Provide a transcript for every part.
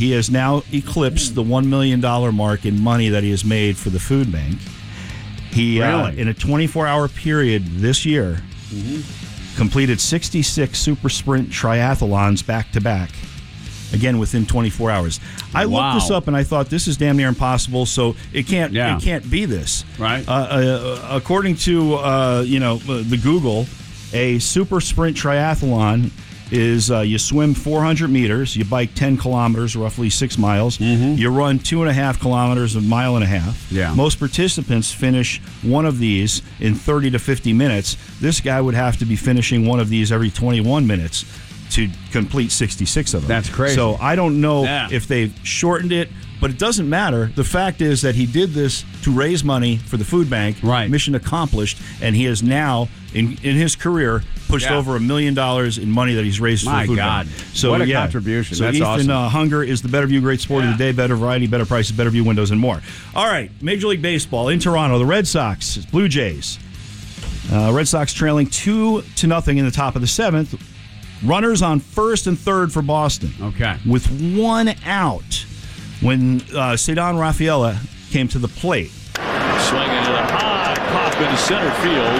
he has now eclipsed the $1 million mark in money that he has made for the food bank. He, Really? in a 24-hour period this year, completed 66 super sprint triathlons back-to-back. Again, within 24 hours. I looked this up and I thought this is damn near impossible. So it can't be this. Right. According to the Google, a super sprint triathlon is you swim 400 meters, you bike 10 kilometers, roughly 6 miles. You run 2.5 kilometers, a mile and a half. Yeah. Most participants finish one of these in 30 to 50 minutes. This guy would have to be finishing one of these every 21 minutes to complete 66 of them. That's crazy. So I don't know if they've shortened it, but it doesn't matter. The fact is that he did this to raise money for the food bank. Right. Mission accomplished, and he has now, in his career, pushed over $1 million in money that he's raised for the food bank. So what a contribution. So That's Ethan awesome. Hunger is the Better View Great Sport of the Day, better variety, better prices, better view windows, and more. All right, Major League Baseball in Toronto, the Red Sox, Blue Jays. Red Sox trailing 2-0 in the top of the 7th. Runners on first and third for Boston. Okay. With one out when Ceddanne Rafaela came to the plate. Swinging to the high pop into center field.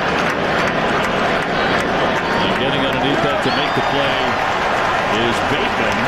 And getting underneath that to make the play is Bateman.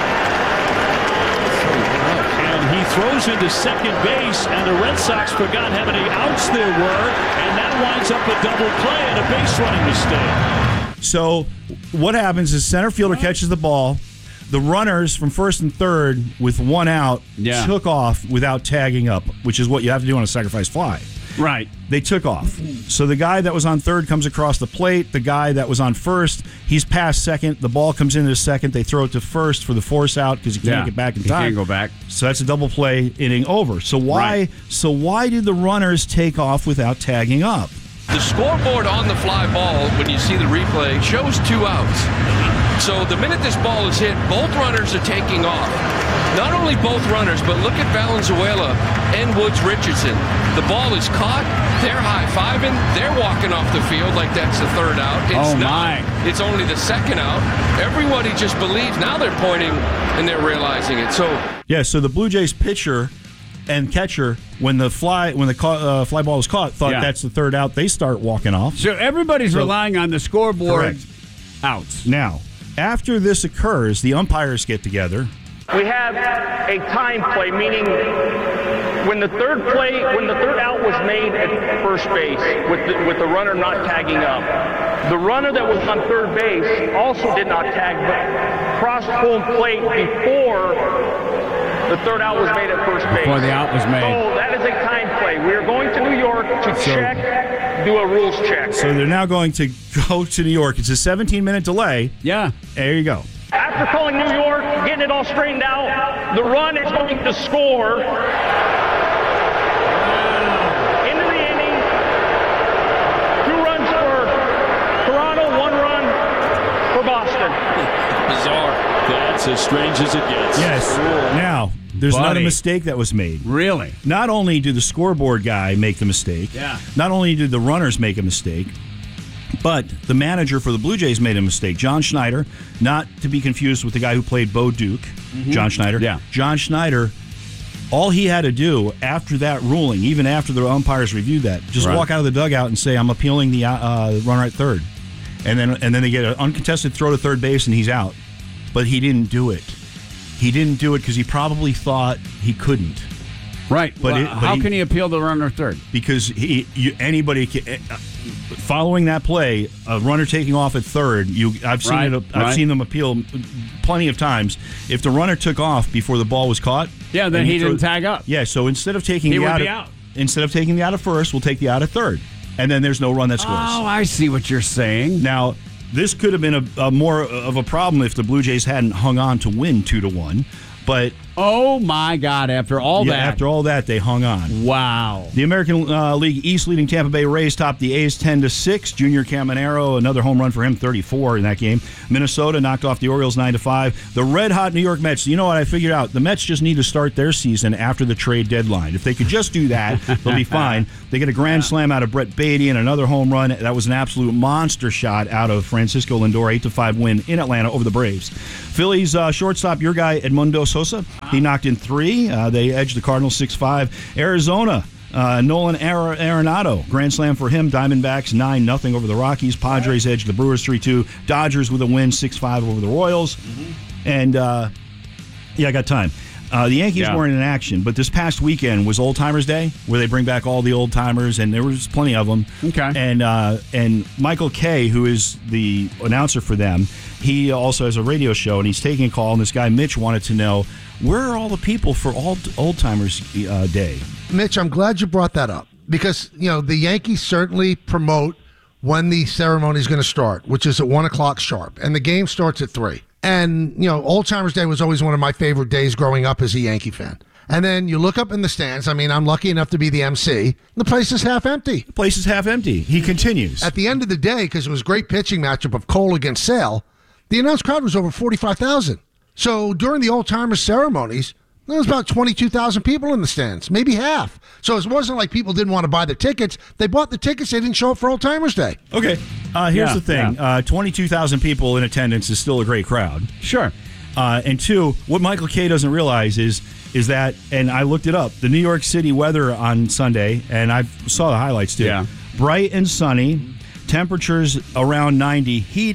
And he throws into second base, and the Red Sox forgot how many outs there were, and that winds up a double play and a base running mistake. So what happens is center fielder catches the ball. The runners from first and third with one out took off without tagging up, which is what you have to do on a sacrifice fly. Right. They took off. So the guy that was on third comes across the plate. The guy that was on first, he's past second. The ball comes into second. They throw it to first for the force out because he can't get back in time. He can't go back. So that's a double play, inning over. So why did the runners take off without tagging up? The scoreboard on the fly ball, when you see the replay, shows 2 outs. So the minute this ball is hit, both runners are taking off. Not only both runners, but look at Valenzuela and Woods Richardson. The ball is caught, they're high-fiving, they're walking off the field like that's the third out. It's not. It's only the second out. Everybody just believes. Now they're pointing and they're realizing it. So the Blue Jays pitcher and catcher, when the fly ball was caught, thought that's the third out. They start walking off. So everybody's relying on the scoreboard outs. Now, after this occurs, the umpires get together. We have a time play, meaning when the third out was made at first base with the runner not tagging up, the runner that was on third base also did not tag, but crossed home plate before the third out was made at first base. Before the out was made. So that is a time play. We are going to New York to do a rules check. So they're now going to go to New York. It's a 17-minute delay. Yeah. There you go. After calling New York, getting it all straightened out, the run is going to score. Into the inning. 2 runs for Toronto, 1 run for Boston. Bizarre. That's as strange as it gets. Yes. Now, there's not a mistake that was made. Really? Not only did the scoreboard guy make the mistake, not only did the runners make a mistake, but the manager for the Blue Jays made a mistake. John Schneider, not to be confused with the guy who played Bo Duke, John Schneider. Yeah. John Schneider, all he had to do after that ruling, even after the umpires reviewed that, just walk out of the dugout and say, I'm appealing the runner at third. And then they get an uncontested throw to third base and he's out. But he didn't do it. He didn't do it because he probably thought he couldn't. Right. But how can he appeal the runner third? Because anybody can, following that play, a runner taking off at third. I've seen them appeal plenty of times. If the runner took off before the ball was caught, then he didn't tag up. Yeah. So instead of taking the out at first, we'll take the out at third, and then there's no run that scores. Oh, I see what you're saying. Now, this could have been a more of a problem if the Blue Jays hadn't hung on to win 2-1. But oh my God! After all that, they hung on. Wow! The American League East leading Tampa Bay Rays topped the A's 10-6. Junior Caminero, another home run for him, 34 in that game. Minnesota knocked off the Orioles 9-5. The red hot New York Mets. You know what I figured out? The Mets just need to start their season after the trade deadline. If they could just do that, they'll be fine. They get a grand slam out of Brett Beatty and another home run. That was an absolute monster shot out of Francisco Lindor. 8-5 win in Atlanta over the Braves. Phillies shortstop, your guy Edmundo Sosa. He knocked in 3. They edged the Cardinals 6-5. Arizona, Nolan Arenado, grand slam for him. Diamondbacks 9-0 over the Rockies. Padres edged the Brewers 3-2. Dodgers with a win 6-5 over the Royals. And, I got time. The Yankees weren't in action, but this past weekend was Old Timers Day, where they bring back all the old timers, and there was plenty of them. Okay. And Michael Kay, who is the announcer for them, he also has a radio show, and he's taking a call, and this guy Mitch wanted to know, where are all the people for Old Timers Day? Mitch, I'm glad you brought that up, because the Yankees certainly promote when the ceremony is going to start, which is at 1 o'clock sharp, and the game starts at 3. And, Old Timers Day was always one of my favorite days growing up as a Yankee fan. And then you look up in the stands. I mean, I'm lucky enough to be the MC. The place is half empty. The place is half empty. He continues. At the end of the day, because it was a great pitching matchup of Cole against Sale, the announced crowd was over 45,000. So during the Old Timers ceremonies, there was about 22,000 people in the stands, maybe half. So it wasn't like people didn't want to buy the tickets. They bought the tickets. They didn't show up for Old Timers Day. Okay. Here's the thing. 22,000 people in attendance is still a great crowd. Sure. And 2, what Michael Kay doesn't realize is that, and I looked it up, the New York City weather on Sunday, and I saw the highlights too. Yeah. Bright and sunny. Temperatures around 90, heat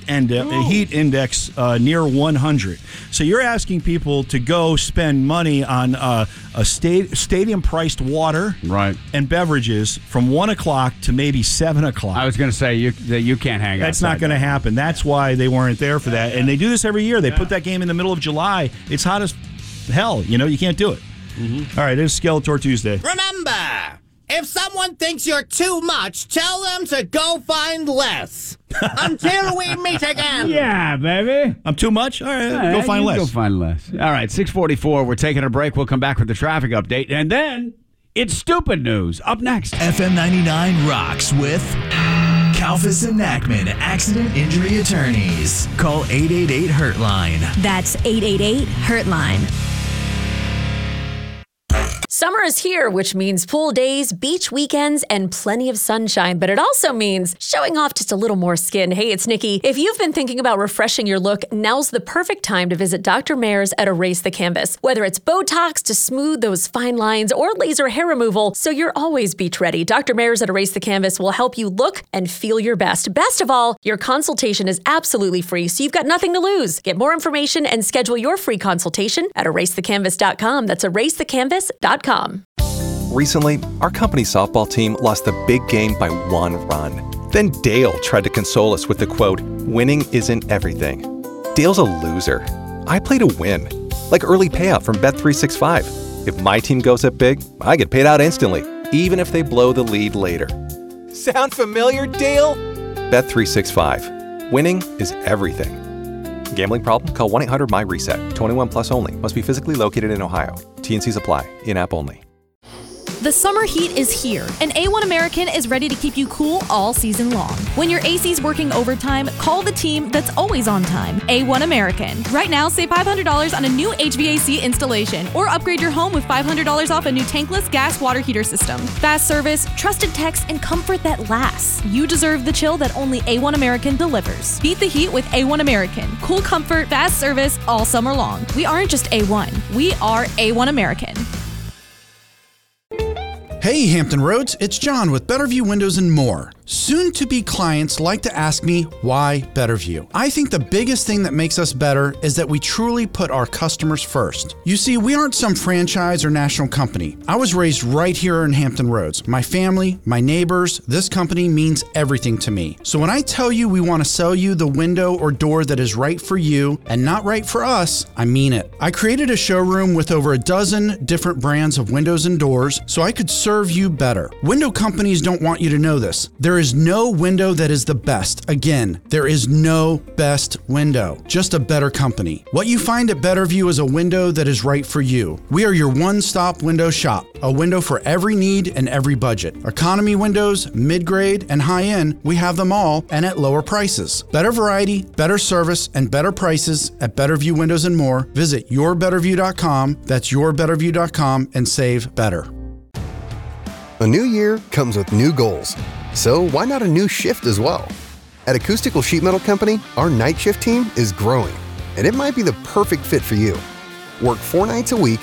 index near 100. So you're asking people to go spend money on a stadium-priced water and beverages from 1 o'clock to maybe 7 o'clock. I was going to say you can't hang out. That's not going to happen. That's why they weren't there for that. And they do this every year. They put that game in the middle of July. It's hot as hell. You can't do it. All right, it's Skeletor Tuesday. Remember, if someone thinks you're too much, tell them to go find less. Until we meet again. Yeah, baby. I'm too much? All right, go find less. Go find less. All right, 6:44. We're taking a break. We'll come back with the traffic update. And then it's stupid news. Up next. FM 99 rocks with Kalfas and Nachman Accident Injury Attorneys. Call 888-HURT-LINE. That's 888-HURT-LINE. Summer is here, which means pool days, beach weekends, and plenty of sunshine, but it also means showing off just a little more skin. Hey, it's Nikki. If you've been thinking about refreshing your look, now's the perfect time to visit Dr. Mayer's at Erase the Canvas. Whether it's Botox to smooth those fine lines or laser hair removal, so you're always beach ready, Dr. Mayer's at Erase the Canvas will help you look and feel your best. Best of all, your consultation is absolutely free, so you've got nothing to lose. Get more information and schedule your free consultation at erasethecanvas.com. That's erasethecanvas.com. Recently, our company's softball team lost the big game by 1 run. Then Dale tried to console us with the quote, "Winning isn't everything." Dale's a loser. I play to win, like early payout from Bet365. If my team goes up big, I get paid out instantly, even if they blow the lead later. Sound familiar, Dale? Bet365. Winning is everything. Gambling problem? Call 1-800-MY-RESET. 21 plus only. Must be physically located in Ohio. T&Cs apply. In-app only. The summer heat is here, and A1 American is ready to keep you cool all season long. When your AC's working overtime, call the team that's always on time. A1 American. Right now, save $500 on a new HVAC installation, or upgrade your home with $500 off a new tankless gas water heater system. Fast service, trusted techs, and comfort that lasts. You deserve the chill that only A1 American delivers. Beat the heat with A1 American. Cool comfort, fast service, all summer long. We aren't just A1. We are A1 American. Hey Hampton Roads, it's John with Betterview Windows and More. Soon-to-be clients like to ask me, why Betterview? I think the biggest thing that makes us better is that we truly put our customers first. You see, we aren't some franchise or national company. I was raised right here in Hampton Roads. My family, my neighbors, this company means everything to me. So when I tell you we want to sell you the window or door that is right for you and not right for us, I mean it. I created a showroom with over a dozen different brands of windows and doors so I could serve you better. Window companies don't want you to know this. There is no window that is the best. Again, there is no best window, just a better company. What you find at Betterview is a window that is right for you. We are your one-stop window shop, a window for every need and every budget. Economy windows, mid-grade, and high-end, we have them all and at lower prices. Better variety, better service, and better prices at Betterview Windows and More. Visit yourbetterview.com, that's yourbetterview.com, and save better. A new year comes with new goals, so why not a new shift as well? At Acoustical Sheet Metal Company, our night shift team is growing, and it might be the perfect fit for you. Work 4 nights a week